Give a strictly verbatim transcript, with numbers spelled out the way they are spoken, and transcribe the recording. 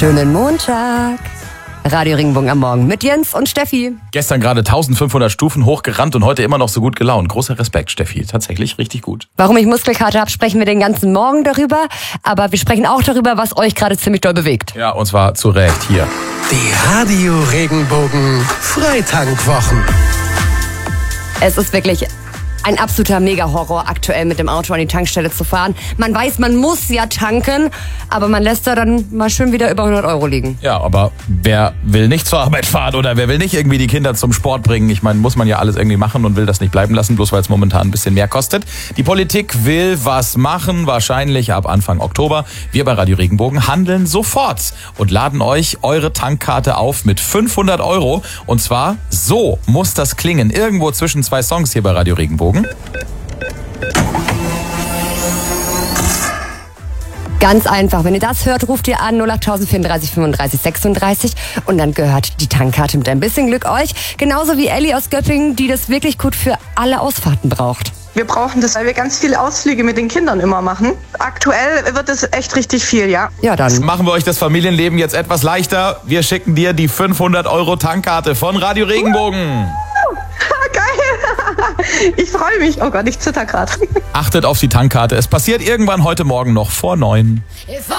Schönen Montag. Radio Regenbogen am Morgen mit Jens und Steffi. Gestern gerade eintausendfünfhundert Stufen hochgerannt und heute immer noch so gut gelaunt. Großer Respekt, Steffi. Tatsächlich richtig gut. Warum ich Muskelkater habe, sprechen wir den ganzen Morgen darüber. Aber wir sprechen auch darüber, was euch gerade ziemlich doll bewegt. Ja, und zwar zu Recht hier. Die Radio Regenbogen Freitankwwochen. Es ist wirklich ein absoluter Mega-Horror, aktuell mit dem Auto an die Tankstelle zu fahren. Man weiß, man muss ja tanken, aber man lässt da dann mal schön wieder über hundert Euro liegen. Ja, aber wer will nicht zur Arbeit fahren oder wer will nicht irgendwie die Kinder zum Sport bringen? Ich meine, muss man ja alles irgendwie machen und will das nicht bleiben lassen, bloß weil es momentan ein bisschen mehr kostet. Die Politik will was machen, wahrscheinlich ab Anfang Oktober. Wir bei Radio Regenbogen handeln sofort und laden euch eure Tankkarte auf mit fünfhundert Euro. Und zwar so muss das klingen, irgendwo zwischen zwei Songs hier bei Radio Regenbogen. Ganz einfach, wenn ihr das hört, ruft ihr an null acht vierunddreißig fünfunddreißig sechsunddreißig und dann gehört die Tankkarte mit ein bisschen Glück euch. Genauso wie Elli aus Göppingen, die das wirklich gut für alle Ausfahrten braucht. Wir brauchen das, weil wir ganz viele Ausflüge mit den Kindern immer machen. Aktuell wird es echt richtig viel, ja. Ja, dann Machen wir euch das Familienleben jetzt etwas leichter. Wir schicken dir die fünfhundert Euro Tankkarte von Radio Regenbogen. Geil! Ich freue mich. Oh Gott, ich zitter gerade. Achtet auf die Tankkarte. Es passiert irgendwann heute Morgen noch vor neun. If I